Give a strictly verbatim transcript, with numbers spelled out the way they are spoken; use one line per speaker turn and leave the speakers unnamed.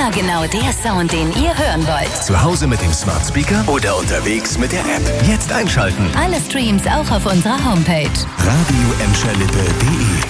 Immer genau der Sound, den ihr hören wollt.
Zu Hause mit dem Smart Speaker oder unterwegs mit der App. Jetzt einschalten.
Alle Streams auch auf unserer Homepage.
radio emscher lippe punkt de